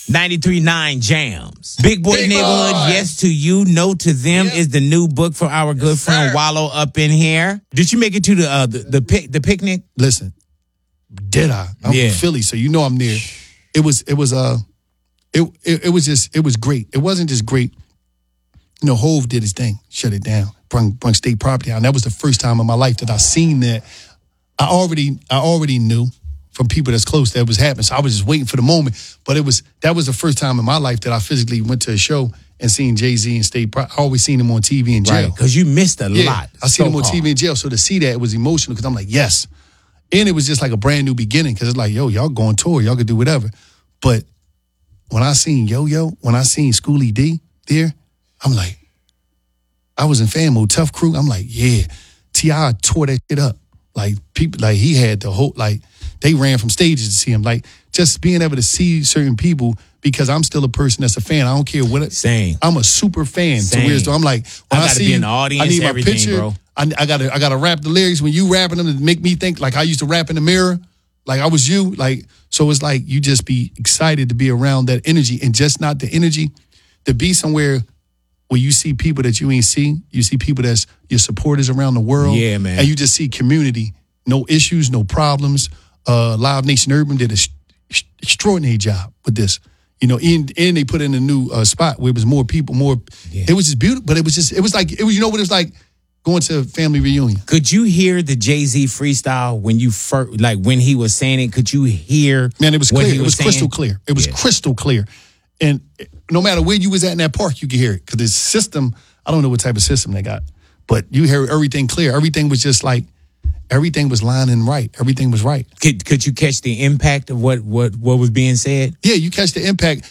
93.9 Jams. Big Boy Big Neighborhood, Boy. Yes to You, No to Them Yep. is the new book for our good friend sir. Wallow up in here. Did you make it to the picnic? Listen, did I? I'm Yeah. from Philly, so you know I'm there. It was great. It wasn't just great. You know, Hove did his thing, shut it down, brung state property out. And that was the first time in my life that I seen that. I already knew from people that's close that was happening. So I was just waiting for the moment. But that was the first time in my life that I physically went to a show and seen Jay-Z and state property. I always seen him on TV in jail. Right, because you missed a Yeah, lot. I seen him on so-called. TV in jail. So to see that, it was emotional because I'm like, yes. And it was just like a brand new beginning because it's like, yo, y'all go on tour. Y'all can do whatever. But when I seen Yo-Yo, when I seen Schoolie D there, I'm like, I was in fan mode, Tough Crew. I'm like, yeah. T.I. tore that shit up. Like, people, like, he had the whole, like, they ran from stages to see him. Like, just being able to see certain people because I'm still a person that's a fan. I don't care what. Same. I'm a super fan. Same. To where so I'm like, when I gotta see be you, in the audience, I need my everything, picture. bro. I gotta rap the lyrics when you rapping them to make me think like I used to rap in the mirror, like I was you. Like, so it's like you just be excited to be around that energy and just not the energy, to be somewhere where you see people that you ain't see. You see people that's your supporters around the world. Yeah, man. And you just see community, no issues, no problems. Live Nation Urban did an extraordinary job with this. You know, and they put in a new spot where it was more people, more. Yeah. It was just beautiful, but it was like, you know what it was like going to a family reunion. Could you hear the Jay-Z freestyle when you first, like when he was saying it? Could you hear? Man, it was what clear. he It was crystal saying? clear. It was Yeah. crystal clear. And no matter where you was at in that park, you could hear it. Because the system, I don't know what type of system they got, but you hear everything clear. Everything was just like, everything was lining right. Everything was right. Could you catch the impact of what was being said? Yeah, you catch the impact.